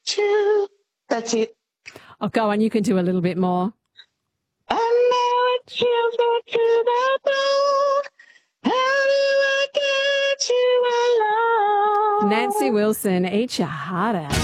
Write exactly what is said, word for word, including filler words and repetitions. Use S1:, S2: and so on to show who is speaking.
S1: get you. That's it.
S2: Oh, go on. You can do a little bit more.
S1: I know it feels like to the bone. How do I get you alone?
S2: Nancy Wilson, Eat Your Heart Out.